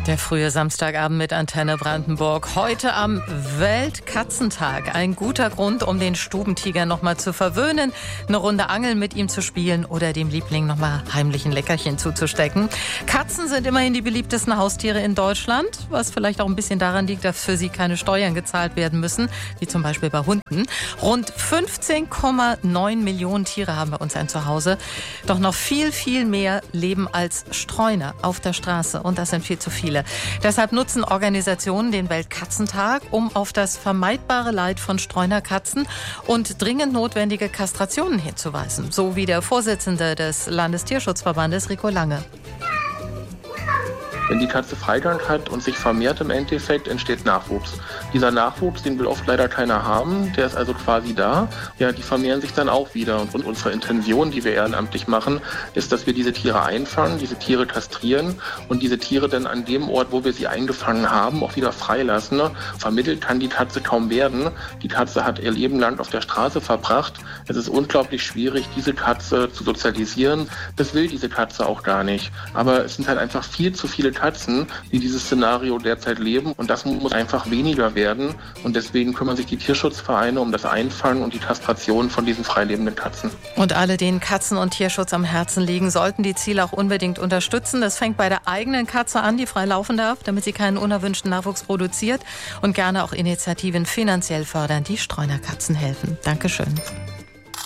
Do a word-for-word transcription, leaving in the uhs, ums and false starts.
Der frühe Samstagabend mit Antenne Brandenburg. Heute am Weltkatzentag. Ein guter Grund, um den Stubentiger noch mal zu verwöhnen, eine Runde Angeln mit ihm zu spielen oder dem Liebling noch mal heimlich ein Leckerchen zuzustecken. Katzen sind immerhin die beliebtesten Haustiere in Deutschland, was vielleicht auch ein bisschen daran liegt, dass für sie keine Steuern gezahlt werden müssen, wie zum Beispiel bei Hunden. Rund fünfzehn Komma neun Millionen Tiere haben bei uns ein Zuhause. Doch noch viel, viel mehr leben als Streuner auf der Straße. Und das sind viel zu viele. Deshalb nutzen Organisationen den Weltkatzentag, um auf das vermeidbare Leid von Streunerkatzen und dringend notwendige Kastrationen hinzuweisen. So wie der Vorsitzende des Landestierschutzverbandes, Rico Lange. Wenn die Katze Freigang hat und sich vermehrt im Endeffekt, entsteht Nachwuchs. Dieser Nachwuchs, den will oft leider keiner haben, der ist also quasi da. Ja, die vermehren sich dann auch wieder. Und, und unsere Intention, die wir ehrenamtlich machen, ist, dass wir diese Tiere einfangen, diese Tiere kastrieren und diese Tiere dann an dem Ort, wo wir sie eingefangen haben, auch wieder freilassen. Vermittelt kann die Katze kaum werden. Die Katze hat ihr Leben lang auf der Straße verbracht. Es ist unglaublich schwierig, diese Katze zu sozialisieren. Das will diese Katze auch gar nicht. Aber es sind halt einfach viel zu viele Katzen, die dieses Szenario derzeit leben, und das muss einfach weniger werden, und deswegen kümmern sich die Tierschutzvereine um das Einfangen und die Kastration von diesen freilebenden Katzen. Und alle, denen Katzen und Tierschutz am Herzen liegen, sollten die Ziele auch unbedingt unterstützen. Das fängt bei der eigenen Katze an, die frei laufen darf, damit sie keinen unerwünschten Nachwuchs produziert, und gerne auch Initiativen finanziell fördern, die Streunerkatzen helfen. Dankeschön.